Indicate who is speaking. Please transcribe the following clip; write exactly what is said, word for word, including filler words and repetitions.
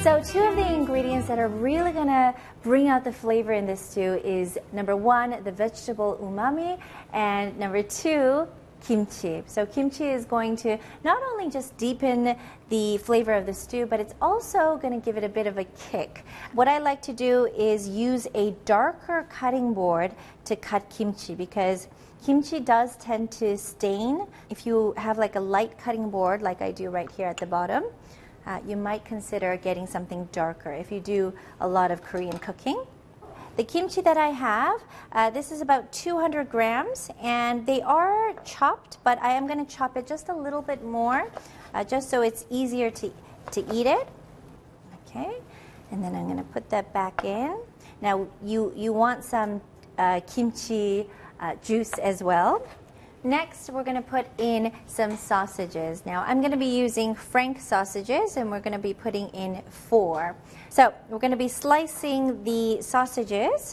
Speaker 1: So two of the ingredients that are really going to bring out the flavor in this stew is number one, the vegetable umami, and number two, kimchi. So kimchi is going to not only just deepen the flavor of the stew, but it's also going to give it a bit of a kick. What I like to do is use a darker cutting board to cut kimchi, because kimchi does tend to stain. If you have like a light cutting board like I do right here at the bottom, uh, you might consider getting something darker if you do a lot of Korean cooking. The kimchi that I have, uh, this is about two hundred grams, and they are chopped, but I am going to chop it just a little bit more, uh, just so it's easier to, to eat it. Okay, and then I'm going to put that back in. Now, you, you want some uh, kimchi uh, juice as well. Next, we're going to put in some sausages. Now, I'm going to be using Frank sausages, and we're going to be putting in four. So, we're going to be slicing the sausages